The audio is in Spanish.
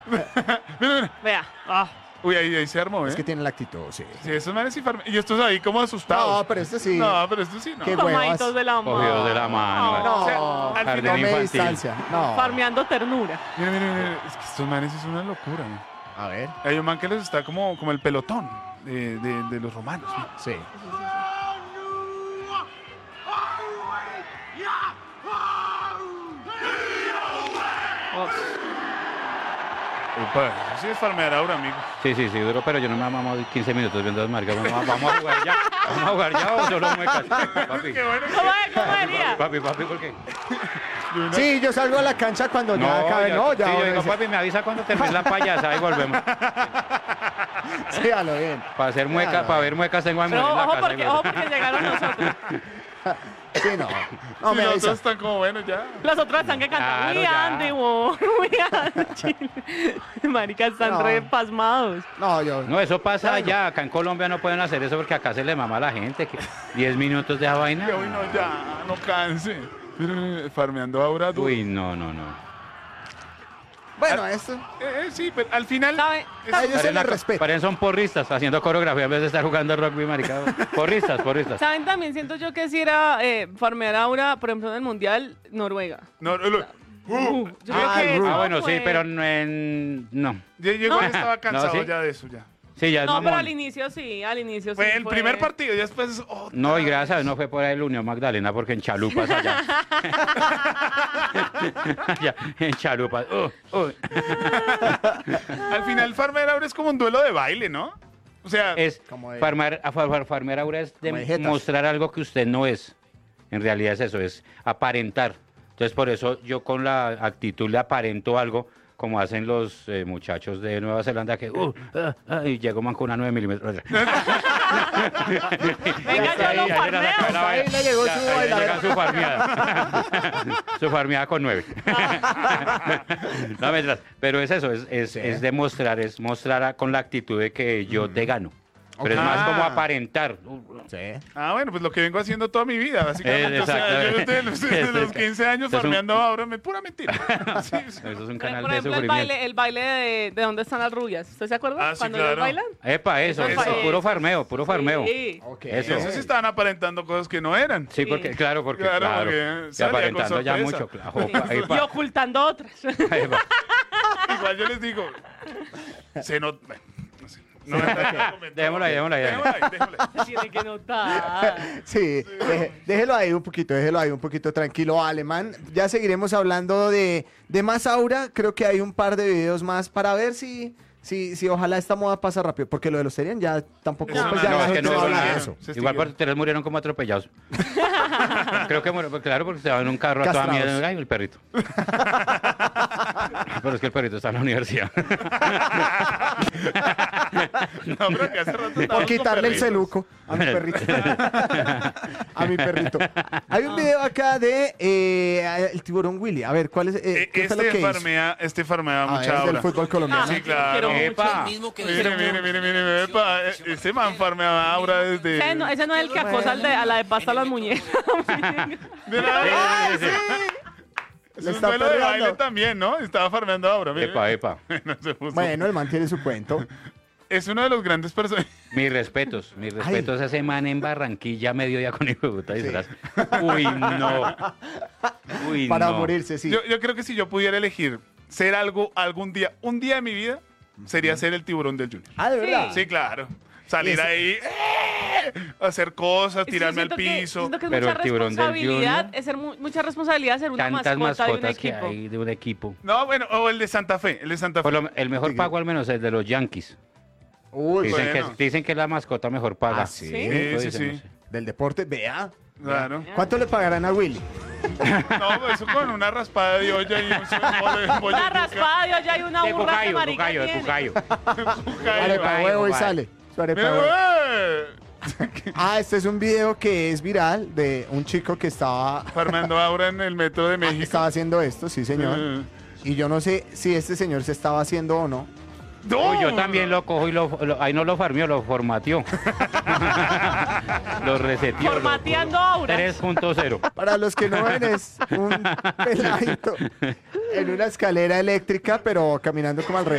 Mira, mira. Vea. Ah. Uy, ahí se armó, ¿eh? Es que tiene la actitud, sí. Sí, esos manes sí farmean. Y estos ahí como asustados. No, pero este sí. No, pero estos sí no. Qué Tomaditos de la mano. Cogidos de la mano. No, O sea, al jardín final- tome infantil. distancia. No. Farmeando ternura. Mira, mira, mira. Es que estos manes es una locura, ¿no? A ver. Hay un man que les está como el pelotón de los romanos, ¿no? Sí. Oh. Upa, eso sí es farmear ahora, amigo. Sí, duro, pero yo no me mamado 15 minutos viendo las marcas. Vamos a jugar ya. Vamos a jugar ya o solo muecas. Papi, Qué bueno. ¿Cómo venía? papi, ¿por qué? Sí, yo salgo a la cancha cuando ya acabe. No, ya. Sí, yo ahora digo, sí. papi, me avisa cuando termine la payasa y volvemos. Sí, a lo bien. Para hacer muecas, para ver muecas tengo a mi Pero mujer en la ojo casa. y ojo vuelvo. porque llegaron nosotros. Sí, no. No, Sí, me los avisa. otros están como buenos ya. Los otros están que cantan. Claro, We ya. are the world, we are the children. Marica, están No. re pasmados. No, yo. No, eso pasa allá. Acá en Colombia no pueden hacer eso porque acá se le mama a la gente. Que 10 minutos de esa vaina. Que hoy no, ya, no canse. Mira, mira, farmeando ahora duro. Uy, no. Bueno, esto. Sí, pero al final... ¿Sabe? A ellos se les Parecen respeta. parecen son porristas haciendo coreografía en vez de estar jugando rugby, marica. Porristas. ¿Saben también? Siento yo que si era farmear ahora, por ejemplo, en el Mundial, Noruega. No, Yo creo que Ru. eso Bueno, sí, fue- pero no. yo No. estaba cansado No, ¿sí? ya de eso, ya. Sí, ya es No, pero mamón. al inicio sí. Fue el primer partido y después... No, y gracias a Dios no fue por ahí el Unión Magdalena, porque en Chalupas allá. Allá, en Chalupas. Al final farmear ahora es como un duelo de baile, ¿no? O sea... Es Como de- farmear ahora es Como de jetas. mostrar algo que usted no es. En realidad es eso, es aparentar. Entonces por eso yo con la actitud le aparento algo, como hacen los muchachos de Nueva Zelanda que y llego man con una 9 milímetros. Venga, yo lo farmeo. Ahí le llegó su bailadera. Su farmeada. Su farmeada con 9. No, mientras, pero es eso, es demostrar, con la actitud de que yo te gano. Pero es Ok. más como aparentar. Sí. Ah, bueno, pues lo que vengo haciendo toda mi vida, básicamente. O sea, yo exactamente. desde los 15 años Esto es un- farmeando ahora, pura mentira. Sí, sí. Eso es un Por canal de ejemplo, sufrimiento. el baile de dónde están las rubias. ¿Usted se acuerda? Ah, sí, Cuando claro. ellos bailan. Epa, eso, Eso. puro farmeo. Sí. Ok. Eso. Eso sí estaban aparentando cosas que no eran. Sí, porque, claro, Claro, claro. porque Y salía aparentando con ya sorpresa. mucho. Claro, Sí. Y ocultando otras. epa. Igual yo les digo, se no... bueno, no sé. No me voy a comentar. Dejémoslo ahí. Déjalo ahí. Tiene que notar. Sí, déjelo ahí un poquito tranquilo, Alemán. Ya seguiremos hablando de más aura. Creo que hay un par de videos más para ver si ojalá esta moda pasa rápido. Porque lo de los Serian ya tampoco. No, pues no, ya no, la es que gente no no habla habla de de eso. Se Igual extinguió. 3 murieron como atropellados. Creo que murió, claro, porque estaban en un carro a toda Castrados. mierda. Ay, el perrito. Pero es que el perrito está en la universidad. No, pero que hace rato Por estábamos con quitarle el perritos. celuco a mi perrito. A mi perrito. Hay un video acá de el tiburón Willy. A ver, ¿cuál es? ¿Qué fue lo que hizo? Este farmea Ah, mucha es del aura. fútbol colombiano. Sí, claro. Quiero mucho. Epa. Mire, epa, este man farmeaba aura desde... Ese no es el que acosa a la de pasta a las muñecas. Mira, Sí, sí, sí. Es Le un está duelo de perreando. baile también, ¿no? Estaba farmeando aura. mire. Epa. No se puso. Bueno, el man tiene su cuento. Es uno de los grandes personajes. Mis respetos a ese man en Barranquilla, mediodía con hijo de puta disfraz. Uy, Para no. morirse, sí. Yo creo que si yo pudiera elegir ser algo algún día, un día de mi vida, sería ser el tiburón del Junior. Ah, ¿de verdad? Sí, claro. Salir Ese- ahí, hacer cosas, tirarme al Siento que- piso. siento que es Pero mucha el tiburón del responsabilidad, Junior. es ser mucha responsabilidad ser una Tantas mascota de un mascotas que equipo. hay de un equipo. No, bueno, o el de Santa Fe, el de Santa Fe. El mejor pago al menos es de los Yankees. Uy, Bueno. Dicen que es la mascota mejor paga. Ah, sí. Sí, Eso sí, dicen, sí. no sé. del deporte, vea. Claro. ¿Cuánto le pagarán a Willy? No, pues eso con una raspada de olla y un Una raspada de olla y una De burra que Cucayo, marica de tiene. Cucayo. Arepa ay, huevo y compadre. sale. Su arepa de huevo. ¡Mire! Ah, este es un video que es viral de un chico que estaba Farmeando ahora en el metro de México. haciendo esto, sí señor. Y yo no sé si este señor se estaba haciendo o no. ¡No! Uy, yo también lo cojo y ahí no lo farmeó, lo formateó. Lo reseteó. Formateando aura. 3.0. Para los que no ven, es un peladito en una escalera eléctrica, pero caminando como al revés.